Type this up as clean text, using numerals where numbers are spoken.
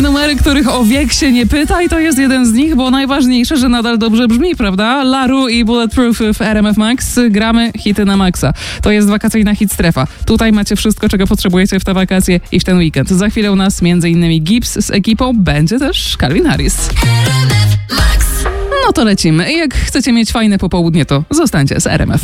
numery, których o wiek się nie pyta i to jest jeden z nich, bo najważniejsze, że nadal dobrze brzmi, prawda? LaRue i Bulletproof w RMF Max. Gramy hity na maksa. To jest wakacyjna hit strefa. Tutaj macie wszystko, czego potrzebujecie w te wakacje i w ten weekend. Za chwilę u nas m.in. Gibbs z ekipą, będzie też Calvin Harris. No to lecimy. Jak chcecie mieć fajne popołudnie, to zostańcie z RMF.